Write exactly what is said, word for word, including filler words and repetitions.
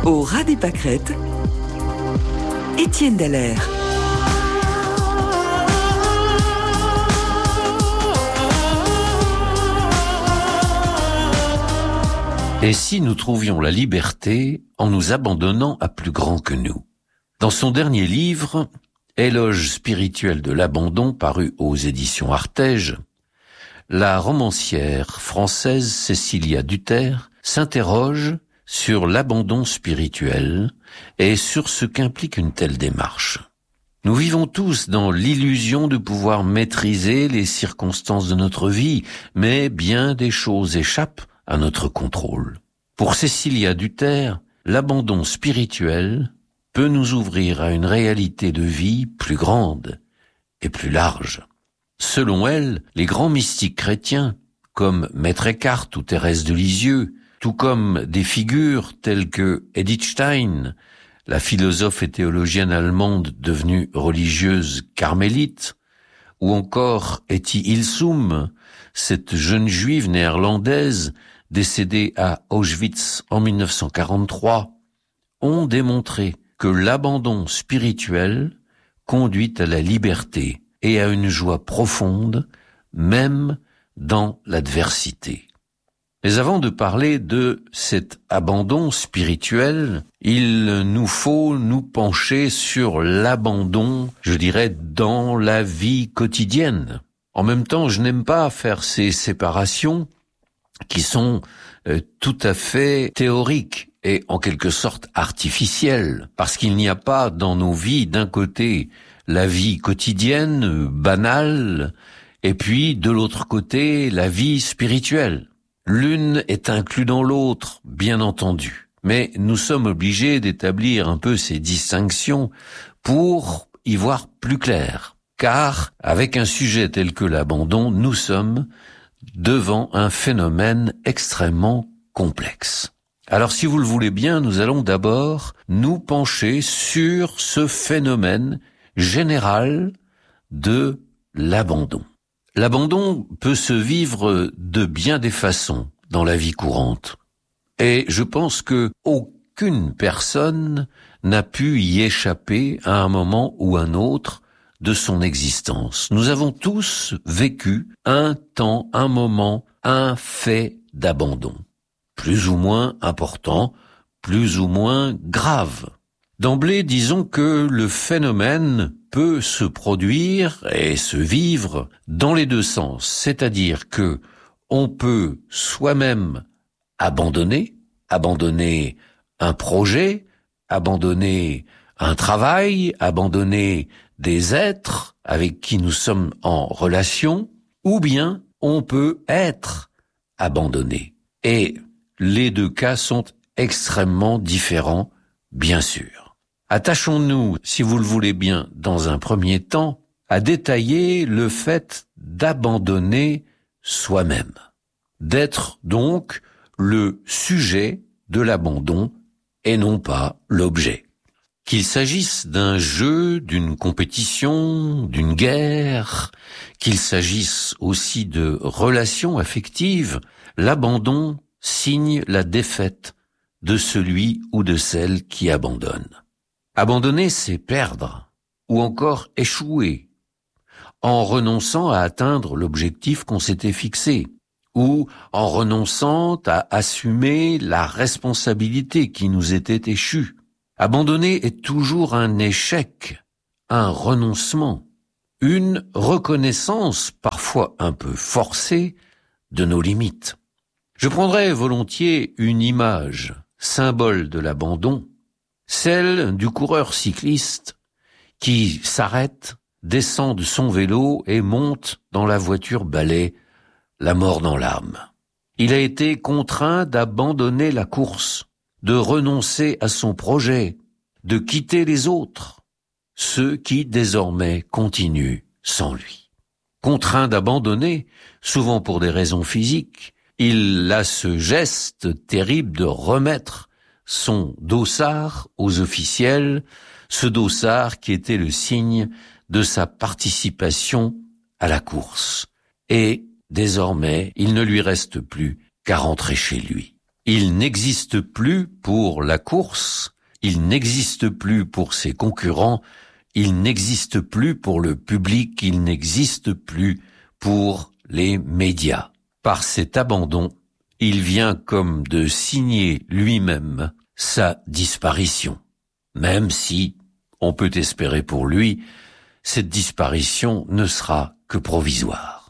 Au ras des pâquerettes, Étienne Dallaire. Et si nous trouvions la liberté en nous abandonnant à plus grand que nous? Dans son dernier livre, Éloge spirituel de l'abandon, paru aux éditions Artege, la romancière française Cécilia Duterre s'interroge sur l'abandon spirituel et sur ce qu'implique une telle démarche. Nous vivons tous dans l'illusion de pouvoir maîtriser les circonstances de notre vie, mais bien des choses échappent à notre contrôle. Pour Cécilia Duterre, l'abandon spirituel peut nous ouvrir à une réalité de vie plus grande et plus large. Selon elle, les grands mystiques chrétiens, comme Maître Eckhart ou Thérèse de Lisieux, tout comme des figures telles que Edith Stein, la philosophe et théologienne allemande devenue religieuse carmélite, ou encore Etty Hillesum, cette jeune juive néerlandaise décédée à Auschwitz en mille neuf cent quarante-trois, ont démontré que l'abandon spirituel conduit à la liberté et à une joie profonde, même dans l'adversité. Mais avant de parler de cet abandon spirituel, il nous faut nous pencher sur l'abandon, je dirais, dans la vie quotidienne. En même temps, je n'aime pas faire ces séparations qui sont euh, tout à fait théoriques et en quelque sorte artificielles, parce qu'il n'y a pas dans nos vies, d'un côté, la vie quotidienne, banale, et puis de l'autre côté, la vie spirituelle. L'une est inclue dans l'autre, bien entendu, mais nous sommes obligés d'établir un peu ces distinctions pour y voir plus clair, car avec un sujet tel que l'abandon, nous sommes devant un phénomène extrêmement complexe. Alors si vous le voulez bien, nous allons d'abord nous pencher sur ce phénomène général de l'abandon. L'abandon peut se vivre de bien des façons dans la vie courante. Et je pense que aucune personne n'a pu y échapper à un moment ou un autre de son existence. Nous avons tous vécu un temps, un moment, un fait d'abandon. Plus ou moins important, plus ou moins grave. D'emblée, disons que le phénomène peut se produire et se vivre dans les deux sens, c'est-à-dire que on peut soi-même abandonner, abandonner un projet, abandonner un travail, abandonner des êtres avec qui nous sommes en relation, ou bien on peut être abandonné. Et les deux cas sont extrêmement différents, bien sûr. Attachons-nous, si vous le voulez bien, dans un premier temps, à détailler le fait d'abandonner soi-même, d'être donc le sujet de l'abandon et non pas l'objet. Qu'il s'agisse d'un jeu, d'une compétition, d'une guerre, qu'il s'agisse aussi de relations affectives, l'abandon signe la défaite de celui ou de celle qui abandonne. Abandonner, c'est perdre, ou encore échouer, en renonçant à atteindre l'objectif qu'on s'était fixé, ou en renonçant à assumer la responsabilité qui nous était échue. Abandonner est toujours un échec, un renoncement, une reconnaissance parfois un peu forcée de nos limites. Je prendrais volontiers une image, symbole de l'abandon, celle du coureur cycliste qui s'arrête, descend de son vélo et monte dans la voiture balai, la mort dans l'âme. Il a été contraint d'abandonner la course, de renoncer à son projet, de quitter les autres, ceux qui désormais continuent sans lui. Contraint d'abandonner, souvent pour des raisons physiques, il a ce geste terrible de remettre son dossard aux officiels, ce dossard qui était le signe de sa participation à la course. Et désormais, il ne lui reste plus qu'à rentrer chez lui. Il n'existe plus pour la course, il n'existe plus pour ses concurrents, il n'existe plus pour le public, il n'existe plus pour les médias. Par cet abandon, il vient comme de signer lui-même sa disparition. Même si, on peut espérer pour lui, cette disparition ne sera que provisoire.